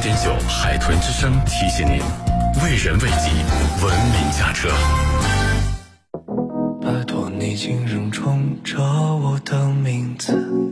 酒海豚之声提醒您：为人为己，文明驾车。 拜托你请仍冲着我的名字。